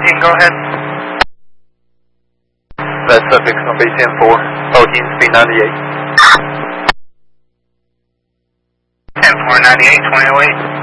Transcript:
King, go ahead. That subject's going to be 10-4, Pelican speed 98. 10-4, 98, 2008.